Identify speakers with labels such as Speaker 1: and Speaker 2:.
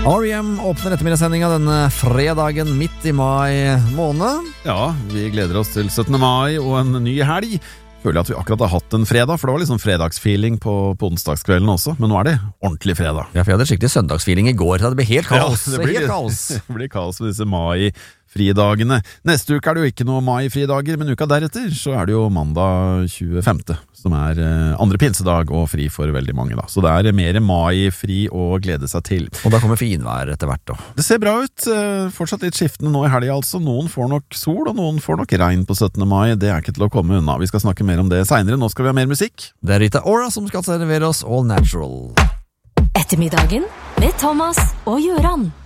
Speaker 1: R.E.M. åpner ettermiddagssendinga denne fredagen midt i mai måned.
Speaker 2: Ja, vi gleder oss til 17. mai og en ny helg. Føler at vi akkurat har hatt en fredag, for det var liksom fredagsfeeling på onsdagskvelden også, men nå er det ordentlig fredag.
Speaker 1: Ja, for jeg hadde skikkelig søndagsfeeling i går, så det blir helt kaos.
Speaker 2: Ja, helt kaos. Det blir kaos med disse mai-fridagene. Neste uke er det jo ikke noe mai-fridager, men uka deretter så er det jo mandag 25., som er andre pinsedag og fri for veldig mange da. Så det er mer mai-fri å glede seg til.
Speaker 1: Og da kommer finvær etter hvert da.
Speaker 2: Det ser bra ut, fortsatt litt skiftende nå i helgen altså. Noen får nok sol, og noen får nok regn på 17. mai. Det er ikke til å komme unna. Vi skal snakke mer om det senere. Nå skal vi ha mer musikk.
Speaker 1: Det er Rita Ora som skal servere oss All Natural.
Speaker 3: Ettermiddagen med Thomas og Jøran.